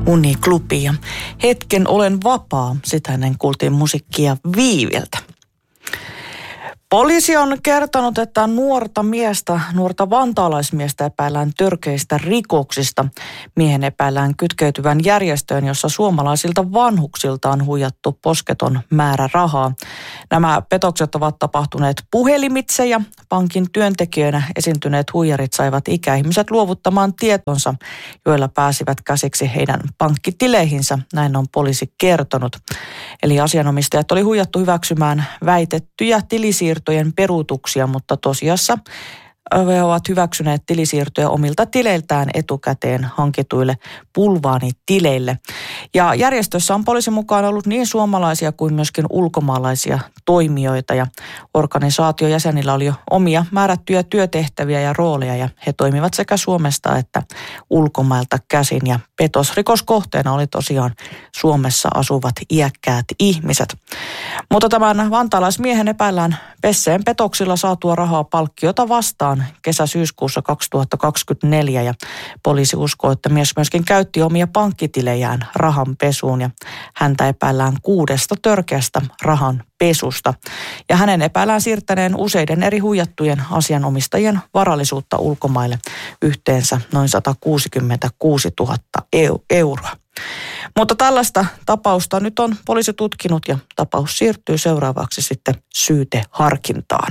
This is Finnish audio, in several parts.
Uniklubi ja hetken olen vapaa. Sitä ennen kuultiin musiikkia Viiviltä. Poliisi on kertonut, että nuorta vantaalaismiestä epäillään törkeistä rikoksista. Miehen epäillään kytkeytyvän järjestöön, jossa suomalaisilta vanhuksilta on huijattu posketon määrä rahaa. Nämä petokset ovat tapahtuneet puhelimitse ja pankin työntekijöinä esiintyneet huijarit saivat ikäihmiset luovuttamaan tietonsa, joilla pääsivät käsiksi heidän pankkitileihinsä. Näin on poliisi kertonut. Eli asianomistajat oli huijattu hyväksymään väitettyjä tilisiirtojen peruutuksia, mutta tosiasiassa he ovat hyväksyneet tilisiirtoja omilta tileiltään etukäteen hankituille bulvaanitileille. Ja järjestössä on poliisin mukaan ollut niin suomalaisia kuin myöskin ulkomaalaisia toimijoita. Ja organisaatiojäsenillä oli jo omia määrättyjä työtehtäviä ja rooleja ja he toimivat sekä Suomesta että ulkomailta käsin. Ja petosrikoskohteena oli tosiaan Suomessa asuvat iäkkäät ihmiset. Mutta tämän vantaalaismiehen epäillään pesseen petoksilla saatua rahaa palkkiota vastaan kesä-syyskuussa 2024 ja poliisi uskoo, että mies myöskin käytti omia pankkitilejään rahanpesuun ja häntä epäillään 6 törkeästä rahanpesusta. Ja hänen epäillään siirtäneen useiden eri huijattujen asianomistajien varallisuutta ulkomaille yhteensä noin 166 000 euroa. Mutta tällaista tapausta nyt on poliisi tutkinut ja tapaus siirtyy seuraavaksi sitten syyteharkintaan.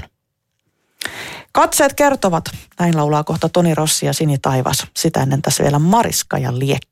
Katseet kertovat, näin laulaa kohta Toni Rossi ja Sini Taivas. Sitä ennen tässä vielä Mariska ja Liekki.